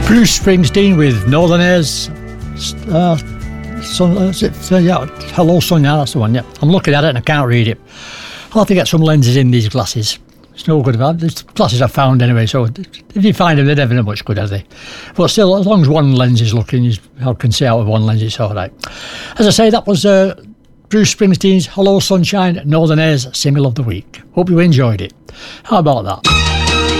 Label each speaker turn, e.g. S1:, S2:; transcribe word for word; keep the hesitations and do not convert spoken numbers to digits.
S1: Bruce Springsteen with Northern Airs. Uh, sun, uh, it, uh, yeah, Hello Sonia, that's the one, yeah. I'm looking at it and I can't read it. I'll have to get some lenses in these glasses. It's no good about it. It's glasses I've found anyway, so if you find them, they're never much good, are they? But still, as long as one lens is looking, I can see out of one lens, it's all right. As I say, that was uh, Bruce Springsteen's Hello Sunshine, Northern Airs Single of the Week. Hope you enjoyed it. How about that?